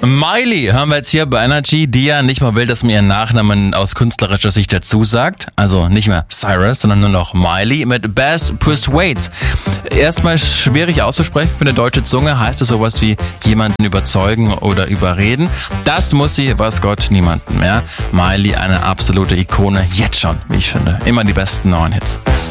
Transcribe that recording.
Miley hören wir jetzt hier bei Energy, die ja nicht mal will, dass man ihren Nachnamen aus künstlerischer Sicht dazu sagt. Also nicht mehr Cyrus, sondern nur noch Miley mit Bass Persuades. Erstmal schwierig auszusprechen für eine deutsche Zunge, heißt es sowas wie jemanden überzeugen oder überreden. Das muss sie, weiß Gott, niemanden mehr. Miley, eine absolute Ikone, jetzt schon, wie ich finde. Immer die besten neuen Hits.